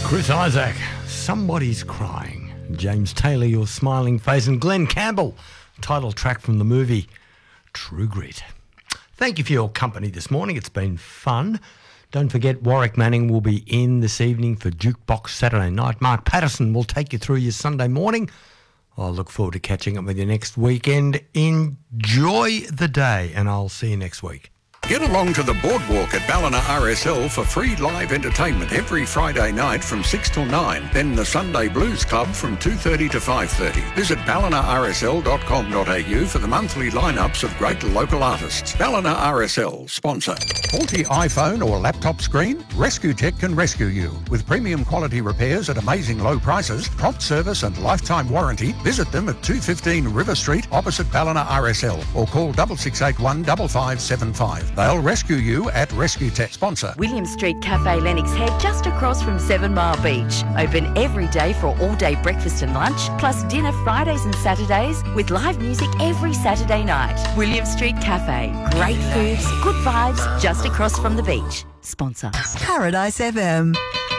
Chris Isaac, Somebody's Crying. James Taylor, Your Smiling Face, and Glenn Campbell, title track from the movie True Grit. Thank you for your company this morning. It's been fun. Don't forget, Warwick Manning will be in this evening for Jukebox Saturday night. Mark Patterson will take you through your Sunday morning. I look forward to catching up with you next weekend. Enjoy the day, and I'll see you next week. Get along to the Boardwalk at Ballina RSL for free live entertainment every Friday night from 6 till 9. Then the Sunday Blues Club from 2:30 to 5:30. Visit ballinarsl.com.au for the monthly lineups of great local artists. Ballina RSL, sponsor. Faulty iPhone or laptop screen? Rescue Tech can rescue you. With premium quality repairs at amazing low prices, prompt service and lifetime warranty, visit them at 215 River Street opposite Ballina RSL or call 6681 5575. They'll rescue you at Rescue Tech, sponsor. William Street Cafe Lennox Head, just across from 7 Mile Beach. Open every day for all-day breakfast and lunch, plus dinner Fridays and Saturdays with live music every Saturday night. William Street Cafe. Great foods, good vibes, just across from the beach. Sponsor. Paradise FM.